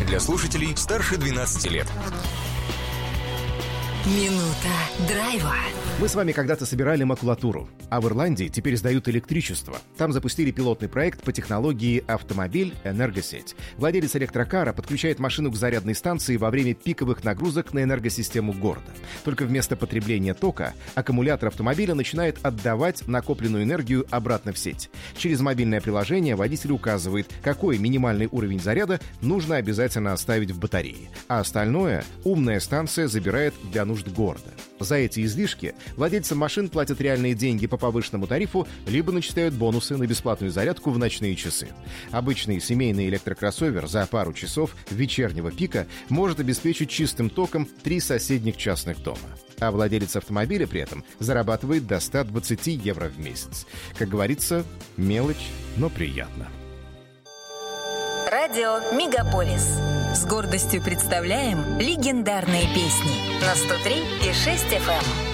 для слушателей старше 12 лет. Минута драйва. Мы с вами когда-то собирали макулатуру, а в Ирландии теперь сдают электричество. Там запустили пилотный проект по технологии «Автомобиль-энергосеть». Владелец электрокара подключает машину к зарядной станции во время пиковых нагрузок на энергосистему города. Только вместо потребления тока аккумулятор автомобиля начинает отдавать накопленную энергию обратно в сеть. Через мобильное приложение водитель указывает, какой минимальный уровень заряда нужно обязательно оставить в батарее. А остальное умная станция забирает для нужд города. За эти излишки владельцам машин платят реальные деньги по повышенному тарифу, либо начисляют бонусы на бесплатную зарядку в ночные часы. Обычный семейный электрокроссовер за пару часов вечернего пика может обеспечить чистым током 3 соседних частных дома. А владелец автомобиля при этом зарабатывает до 120 евро в месяц. Как говорится, мелочь, но приятно. Радио Мегаполис. С гордостью представляем легендарные песни на 103,6 FM.